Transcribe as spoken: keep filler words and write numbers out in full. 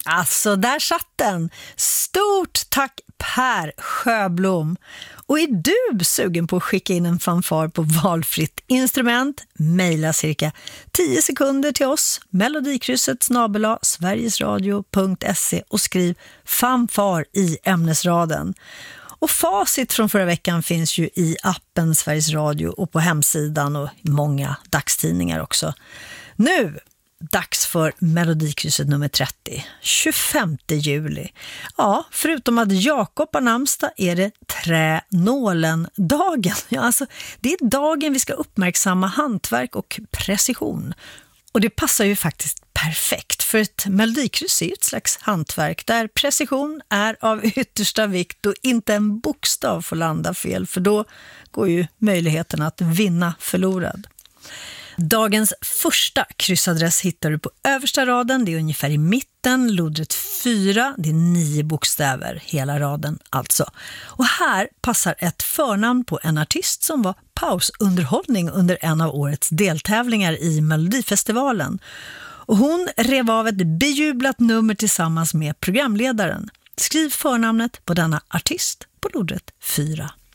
Alltså, där satt den. Stort tack Per Sjöblom. Och är du sugen på att skicka in en fanfar på valfritt instrument? Maila cirka tio sekunder till oss, melodikrysset snabel-a sverigesradio punkt se och skriv fanfar i ämnesraden. Och facit från förra veckan finns ju i appen Sveriges Radio och på hemsidan och i många dagstidningar också. Nu, dags för melodikrysset nummer trettio, tjugofemte juli. Ja, förutom att Jakob har namnsdag är det tränålen-dagen. Ja, alltså, det är dagen vi ska uppmärksamma hantverk och precision. Och det passar ju faktiskt perfekt, för ett melodikryss är ett slags hantverk där precision är av yttersta vikt och inte en bokstav får landa fel, för då går ju möjligheten att vinna förlorad. Dagens första kryssadress hittar du på översta raden, det är ungefär i mitten, lodret fyra, det är nio bokstäver, hela raden alltså. Och här passar ett förnamn på en artist som var pausunderhållning under en av årets deltävlingar i Melodifestivalen. Och hon rev av ett bejublat nummer tillsammans med programledaren. Skriv förnamnet på denna artist på lodret fyra.